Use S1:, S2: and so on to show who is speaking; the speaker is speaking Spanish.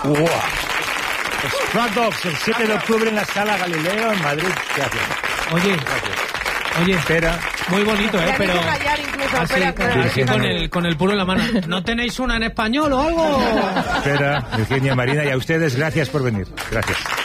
S1: Stray Dogs, el 7 de octubre en la Sala Galileo, en Madrid. Gracias.
S2: Oye,
S1: espera.
S2: Muy bonito, pero...
S3: callar incluso,
S2: así con el puro en la mano. ¿No tenéis una en español o algo?
S1: Espera, Virginia, Marina, y a ustedes, gracias por venir. Gracias.